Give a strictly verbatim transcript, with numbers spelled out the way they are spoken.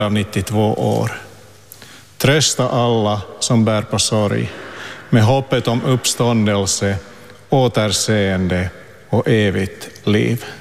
av nittiotvå år. Trösta alla som bär på sorg med hoppet om uppståndelse, återseende och evigt liv.